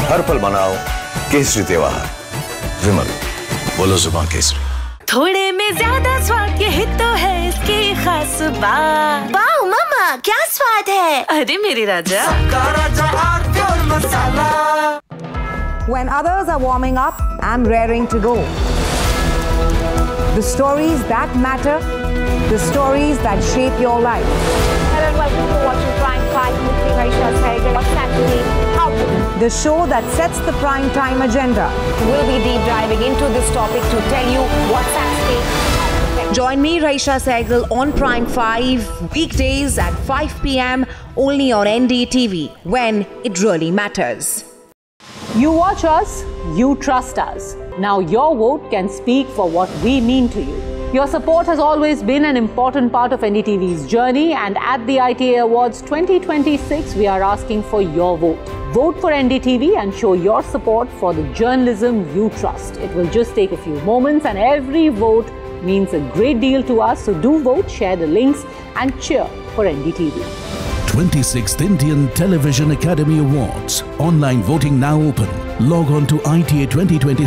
हर पल मनाओ केसरी त्योहार। विमल, बोलो जुबान केसरी। थोड़े में ज्यादा स्वाद, यही तो है इसकी खास बात। वाओ मामा, क्या स्वाद है। अरे मेरे राजा। When others are warming up, I'm raring to go. The stories that matter, the stories that shape your life. Hello and welcome to watching Prime 5 with me, Raisha Sehgal. What's happening? How to? The show that sets the prime time agenda. We'll be deep diving into this topic to tell you what's at stake. Join me, Raisha Sehgal, on Prime 5, weekdays at 5 p.m. only on NDTV, when it really matters. You watch us, you trust us. Now your vote can speak for what we mean to you. Your support has always been an important part of NDTV's journey, and at the ITA Awards 2026, we are asking for your vote. Vote for NDTV and show your support for the journalism you trust. It will just take a few moments, and every vote means a great deal to us. So do vote, share the links, and cheer for NDTV. 26th Indian Television Academy Awards. Online voting now open. Log on to ITA 2026.